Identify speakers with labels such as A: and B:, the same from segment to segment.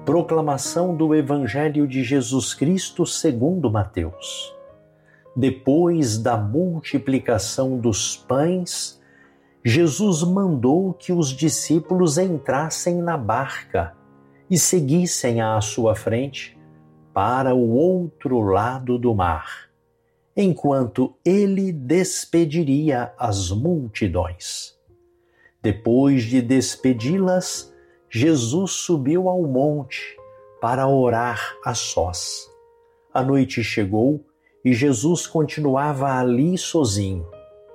A: Proclamação do Evangelho de Jesus Cristo segundo Mateus. Depois da multiplicação dos pães, Jesus mandou que os discípulos entrassem na barca e seguissem à sua frente para o outro lado do mar, enquanto ele despediria as multidões. Depois de despedi-las, Jesus subiu ao monte para orar a sós. A noite chegou e Jesus continuava ali sozinho.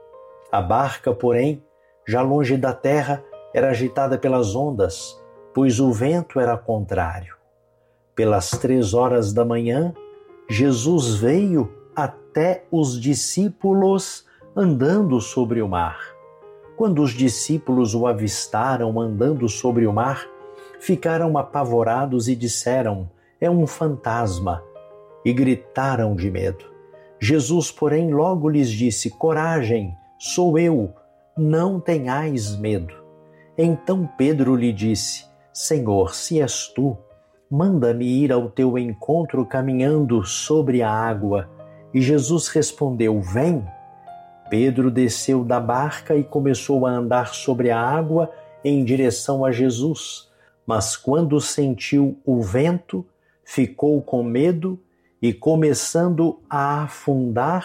A: A barca, porém, já longe da terra, era agitada pelas ondas, pois o vento era contrário. Pelas 3 horas da manhã, Jesus veio até os discípulos andando sobre o mar. Quando os discípulos o avistaram andando sobre o mar, ficaram apavorados e disseram: "É um fantasma!" e gritaram de medo. Jesus, porém, logo lhes disse: "Coragem, sou eu, não tenhais medo." Então Pedro lhe disse: "Senhor, se és tu, manda-me ir ao teu encontro caminhando sobre a água." E Jesus respondeu: "Vem." Pedro desceu da barca e começou a andar sobre a água em direção a Jesus. Mas quando sentiu o vento, ficou com medo e, começando a afundar,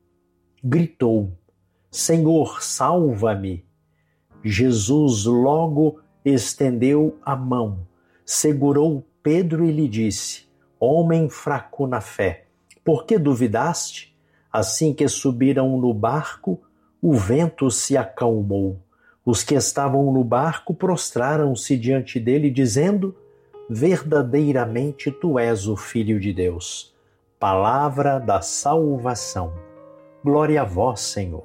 A: gritou: "Senhor, salva-me!" Jesus logo estendeu a mão, segurou Pedro e lhe disse: "Homem fraco na fé, por que duvidaste?" Assim que subiram no barco, o vento se acalmou. Os que estavam no barco prostraram-se diante dele, dizendo: "Verdadeiramente tu és o Filho de Deus." Palavra da salvação. Glória a vós, Senhor.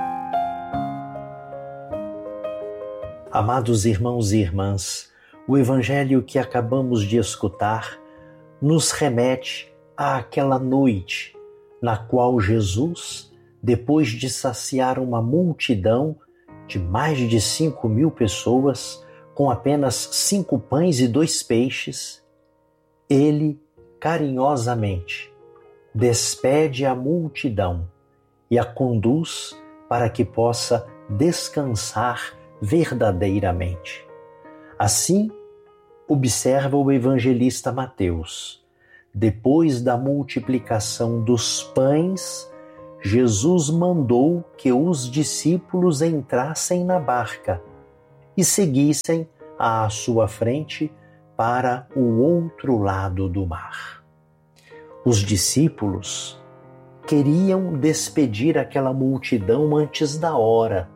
A: Amados irmãos e irmãs, o Evangelho que acabamos de escutar nos remete àquela noite na qual Jesus, depois de saciar uma multidão de mais de 5.000 pessoas, com apenas 5 pães e 2 peixes, ele carinhosamente despede a multidão e a conduz para que possa descansar verdadeiramente. Assim, observa o evangelista Mateus. Depois da multiplicação dos pães, Jesus mandou que os discípulos entrassem na barca e seguissem à sua frente para o outro lado do mar. Os discípulos queriam despedir aquela multidão antes da hora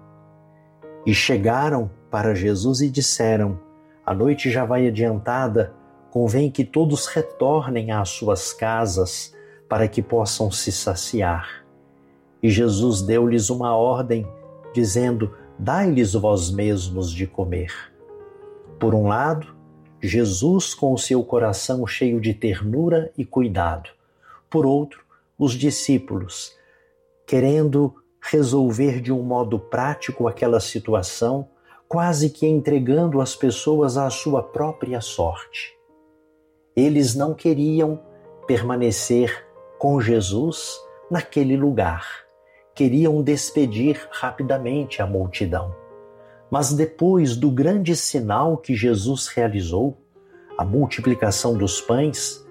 A: e chegaram para Jesus e disseram: "A noite já vai adiantada, convém que todos retornem às suas casas para que possam se saciar." E Jesus deu-lhes uma ordem, dizendo: "Dai-lhes vós mesmos de comer." Por um lado, Jesus com o seu coração cheio de ternura e cuidado. Por outro, os discípulos, querendo resolver de um modo prático aquela situação, quase que entregando as pessoas à sua própria sorte. Eles não queriam permanecer com Jesus naquele lugar. Queriam despedir rapidamente a multidão. Mas depois do grande sinal que Jesus realizou, a multiplicação dos pães,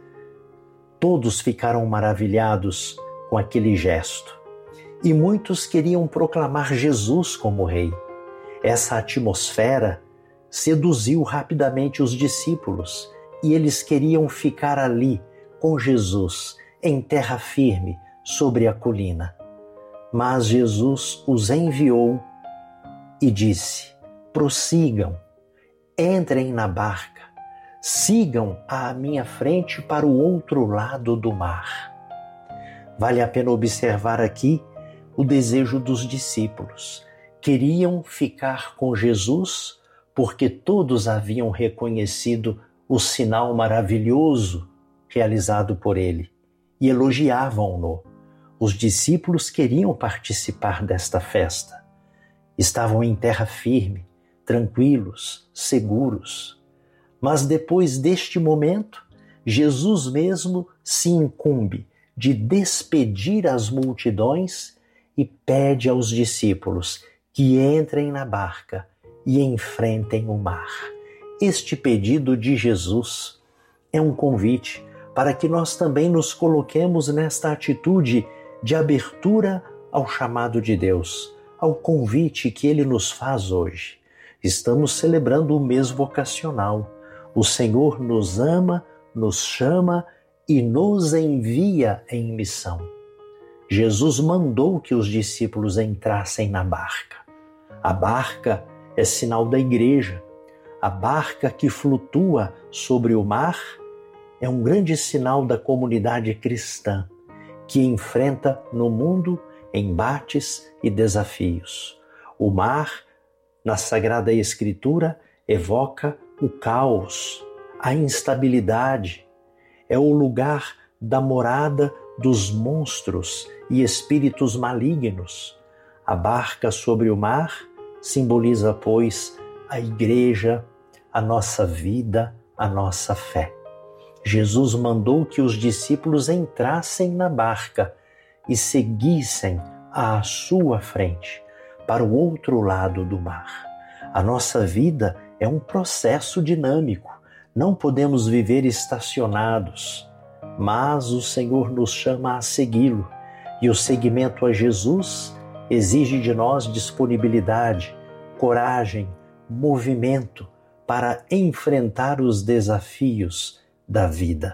A: todos ficaram maravilhados com aquele gesto. E muitos queriam proclamar Jesus como rei. Essa atmosfera seduziu rapidamente os discípulos e eles queriam ficar ali com Jesus, em terra firme, sobre a colina. Mas Jesus os enviou e disse: "Prossigam, entrem na barca, sigam à minha frente para o outro lado do mar." Vale a pena observar aqui o desejo dos discípulos. Queriam ficar com Jesus porque todos haviam reconhecido o sinal maravilhoso realizado por ele e elogiavam-no. Os discípulos queriam participar desta festa. Estavam em terra firme, tranquilos, seguros. Mas depois deste momento, Jesus mesmo se incumbe de despedir as multidões e pede aos discípulos que entrem na barca e enfrentem o mar. Este pedido de Jesus é um convite para que nós também nos coloquemos nesta atitude de abertura ao chamado de Deus, ao convite que Ele nos faz hoje. Estamos celebrando o mês vocacional. O Senhor nos ama, nos chama e nos envia em missão. Jesus mandou que os discípulos entrassem na barca. A barca é sinal da igreja. A barca que flutua sobre o mar é um grande sinal da comunidade cristã que enfrenta no mundo embates e desafios. O mar, na Sagrada Escritura, evoca o caos, a instabilidade. É o lugar da morada dos monstros e espíritos malignos. A barca sobre o mar simboliza, pois, a igreja, a nossa vida, a nossa fé. Jesus mandou que os discípulos entrassem na barca e seguissem à sua frente, para o outro lado do mar. A nossa vida é um processo dinâmico. Não podemos viver estacionados, mas o Senhor nos chama a segui-lo. E o seguimento a Jesus exige de nós disponibilidade, coragem, movimento para enfrentar os desafios da vida.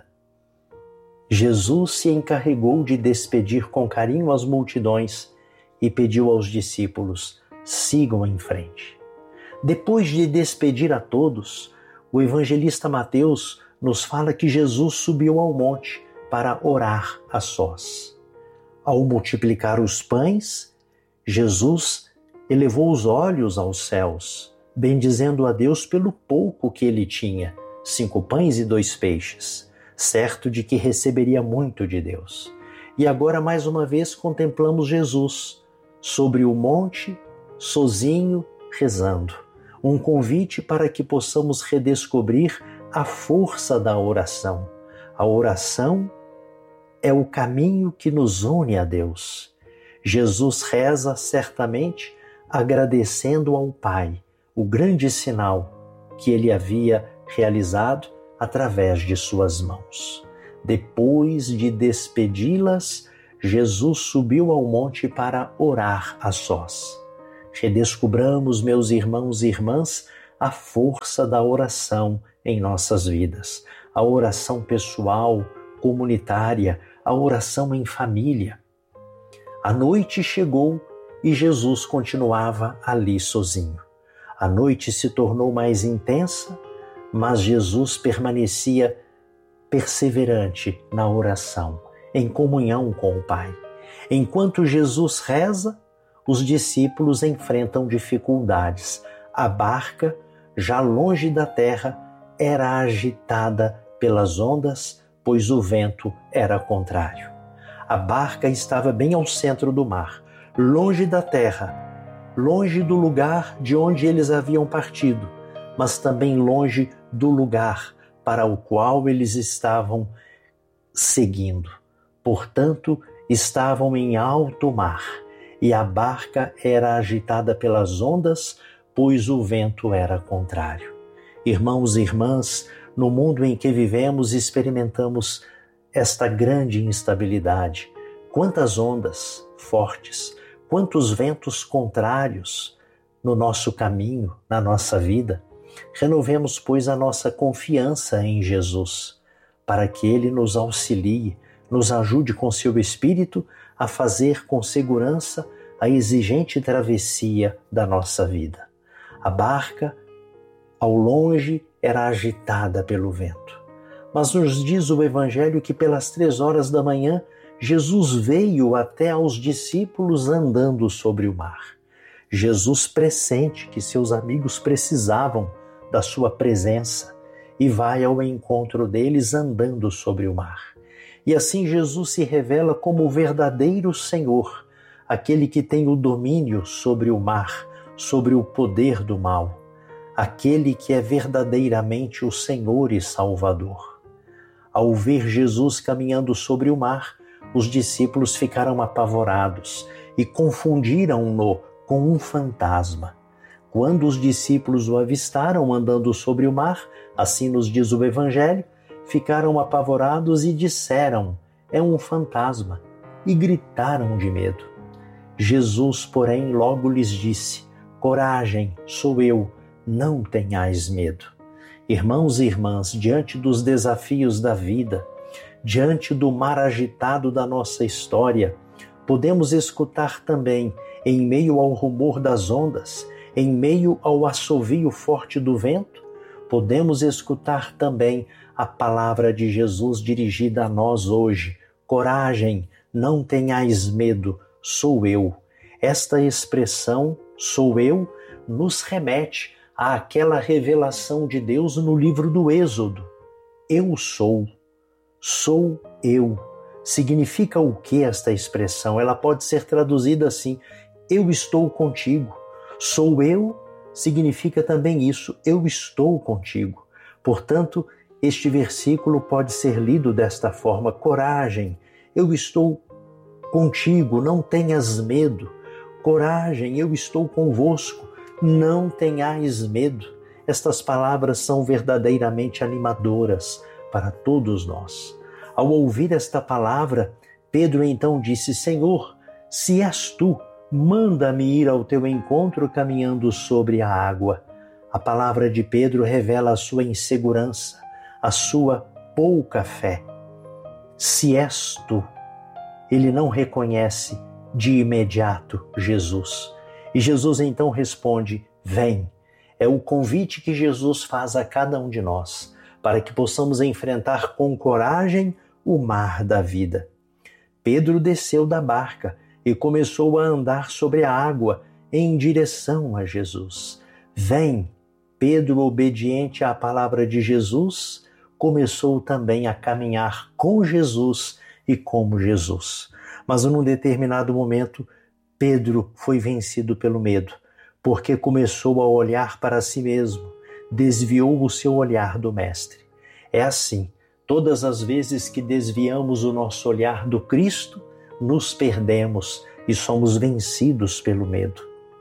A: Jesus se encarregou de despedir com carinho as multidões e pediu aos discípulos: sigam em frente. Depois de despedir a todos, o evangelista Mateus nos fala que Jesus subiu ao monte para orar a sós. Ao multiplicar os pães, Jesus elevou os olhos aos céus, bendizendo a Deus pelo pouco que ele tinha, 5 pães e 2 peixes, certo de que receberia muito de Deus. E agora, mais uma vez, contemplamos Jesus sobre o monte, sozinho, rezando. Um convite para que possamos redescobrir a força da oração. A oração é o caminho que nos une a Deus. Jesus reza certamente agradecendo ao Pai o grande sinal que ele havia realizado através de suas mãos. Depois de despedi-las, Jesus subiu ao monte para orar a sós. Redescobramos, meus irmãos e irmãs, a força da oração em nossas vidas. A oração pessoal, comunitária, a oração em família. A noite chegou e Jesus continuava ali sozinho. A noite se tornou mais intensa, mas Jesus permanecia perseverante na oração, em comunhão com o Pai. Enquanto Jesus reza, os discípulos enfrentam dificuldades. A barca, já longe da terra, era agitada pelas ondas, pois o vento era contrário. A barca estava bem ao centro do mar, longe da terra, longe do lugar de onde eles haviam partido, mas também longe do lugar para o qual eles estavam seguindo. Portanto, estavam em alto mar e a barca era agitada pelas ondas, pois o vento era contrário. Irmãos e irmãs, no mundo em que vivemos, experimentamos esta grande instabilidade. Quantas ondas fortes, quantos ventos contrários no nosso caminho, na nossa vida. Renovemos, pois, a nossa confiança em Jesus, para que Ele nos auxilie, nos ajude com seu Espírito a fazer com segurança a exigente travessia da nossa vida. A barca, ao longe, era agitada pelo vento. Mas nos diz o Evangelho que pelas 3 horas da manhã, Jesus veio até aos discípulos andando sobre o mar. Jesus pressente que seus amigos precisavam da sua presença e vai ao encontro deles andando sobre o mar. E assim Jesus se revela como o verdadeiro Senhor, aquele que tem o domínio sobre o mar, sobre o poder do mal. aquele que é verdadeiramente o Senhor e Salvador. Ao ver Jesus caminhando sobre o mar, os discípulos ficaram apavorados e confundiram-no com um fantasma. Quando os discípulos o avistaram andando sobre o mar, assim nos diz o Evangelho, ficaram apavorados e disseram: é um fantasma, e gritaram de medo. Jesus, porém, logo lhes disse: coragem, sou eu, não tenhais medo. Irmãos e irmãs, diante dos desafios da vida, diante do mar agitado da nossa história, podemos escutar também, em meio ao rumor das ondas, em meio ao assovio forte do vento, podemos escutar também a palavra de Jesus dirigida a nós hoje: coragem, não tenhais medo, sou eu. Esta expressão, sou eu, nos remete àquela revelação de Deus no livro do Êxodo. Eu sou eu. Significa o que esta expressão? Ela pode ser traduzida assim: eu estou contigo. Sou eu significa também isso, eu estou contigo. Portanto, este versículo pode ser lido desta forma: coragem, eu estou contigo, não tenhas medo. Coragem, eu estou convosco, não tenhais medo. Estas palavras são verdadeiramente animadoras para todos nós. Ao ouvir esta palavra, Pedro então disse: Senhor, se és tu, manda-me ir ao teu encontro caminhando sobre a água. A palavra de Pedro revela a sua insegurança, a sua pouca fé. Se és tu, ele não reconhece de imediato Jesus. E Jesus então responde: vem. É o convite que Jesus faz a cada um de nós, para que possamos enfrentar com coragem o mar da vida. Pedro desceu da barca e começou a andar sobre a água em direção a Jesus. Vem. Pedro, obediente à palavra de Jesus, começou também a caminhar com Jesus e como Jesus. Mas num determinado momento, Pedro foi vencido pelo medo, porque começou a olhar para si mesmo, desviou o seu olhar do Mestre. É assim, todas as vezes que desviamos o nosso olhar do Cristo, nos perdemos e somos vencidos pelo medo.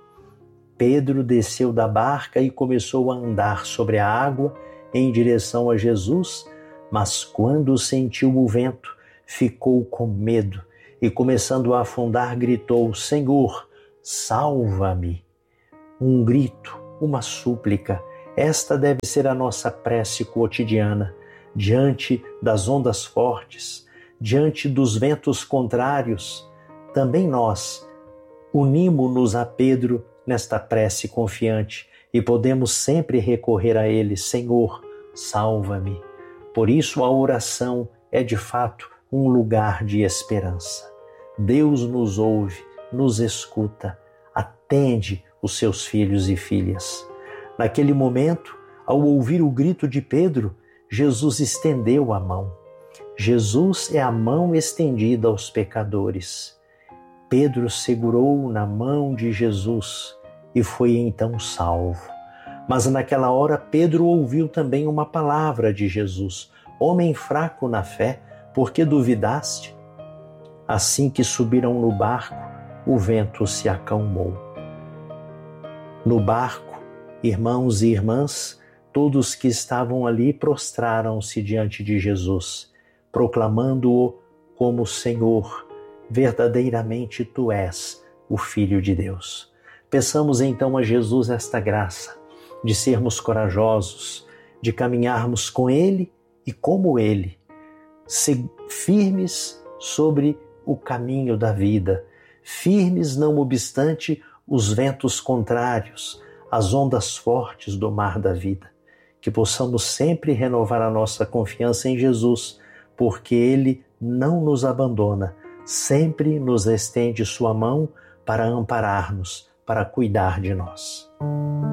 A: Pedro desceu da barca e começou a andar sobre a água em direção a Jesus, mas quando sentiu o vento, ficou com medo e, começando a afundar, gritou: Senhor, salva-me. Um grito, uma súplica. Esta deve ser a nossa prece cotidiana, diante das ondas fortes, diante dos ventos contrários. Também nós unimos-nos a Pedro nesta prece confiante e podemos sempre recorrer a ele: Senhor, salva-me. Por isso a oração é de fato um lugar de esperança. Deus nos ouve, nos escuta, atende os seus filhos e filhas. Naquele momento, ao ouvir o grito de Pedro, Jesus estendeu a mão. Jesus é a mão estendida aos pecadores. Pedro segurou na mão de Jesus e foi então salvo. Mas naquela hora Pedro ouviu também uma palavra de Jesus: homem fraco na fé, por que duvidaste? Assim que subiram no barco, o vento se acalmou. No barco, irmãos e irmãs, todos que estavam ali prostraram-se diante de Jesus, proclamando-o como Senhor. Verdadeiramente tu és o Filho de Deus. Peçamos então a Jesus esta graça de sermos corajosos, de caminharmos com Ele e como Ele, firmes sobre o caminho da vida, firmes não obstante os ventos contrários, as ondas fortes do mar da vida. Que possamos sempre renovar a nossa confiança em Jesus, porque Ele não nos abandona, sempre nos estende sua mão para amparar-nos, para cuidar de nós.